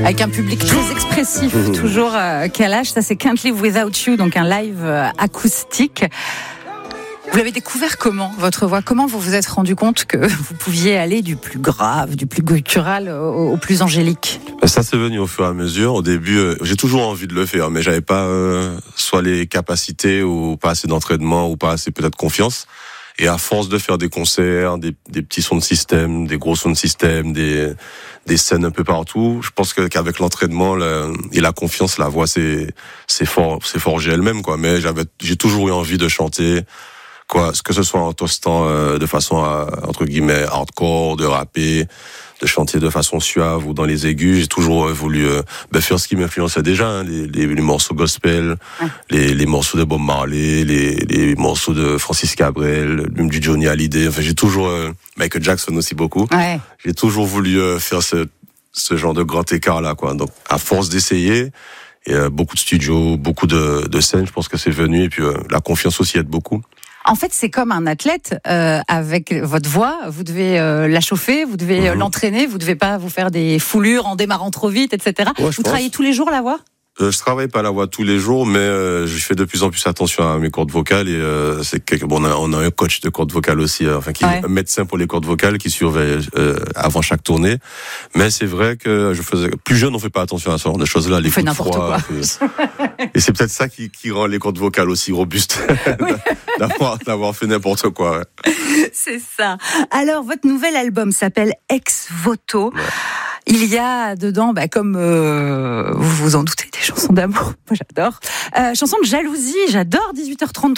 Avec un public très expressif, toujours Kalash. Ça, c'est Can't Live Without You, donc un live acoustique. Vous l'avez découvert comment, votre voix? Comment vous vous êtes rendu compte que vous pouviez aller du plus grave, du plus guttural au plus angélique? Ça, c'est venu au fur et à mesure. Au début, j'ai toujours envie de le faire, mais j'avais pas soit les capacités ou pas assez d'entraînement ou pas assez peut-être confiance. Et à force de faire des concerts, des petits sons de système, des gros sons de système, des scènes un peu partout, je pense qu'avec l'entraînement et la confiance, la voix c'est forgé elle-même, quoi. Mais j'ai toujours eu envie de chanter, quoi, que ce soit en toastant de façon entre guillemets hardcore, de rapper, de chanter de façon suave ou dans les aigus. J'ai toujours voulu faire ce qui m'influençait déjà, hein, les morceaux gospel, les morceaux de Bob Marley, les morceaux de Francis Cabrel, même du Johnny Hallyday. Enfin, j'ai toujours Michael Jackson aussi beaucoup. Ouais. J'ai toujours voulu faire ce genre de grand écart là, quoi. Donc à force d'essayer et beaucoup de studios, beaucoup de scènes, je pense que c'est venu, et puis la confiance aussi aide beaucoup. En fait, c'est comme un athlète avec votre voix. Vous devez la chauffer, vous devez l'entraîner, vous devez pas vous faire des foulures en démarrant trop vite, etc. Ouais, vous travaillez tous les jours la voix? Je travaille pas la voix tous les jours, mais je fais de plus en plus attention à mes cordes vocales, et on a un coach de cordes vocales aussi, qui est un médecin pour les cordes vocales qui surveille avant chaque tournée. Mais c'est vrai que plus jeune, on fait pas attention à ce genre de choses-là. On fait n'importe quoi. Et c'est peut-être ça qui rend les cordes vocales aussi robustes, d'avoir fait n'importe quoi. Ouais. C'est ça. Alors, votre nouvel album s'appelle Ex Voto. Ouais. Il y a dedans, comme vous vous en doutez, des chansons d'amour. Moi, j'adore. Chansons de jalousie, j'adore 18h33.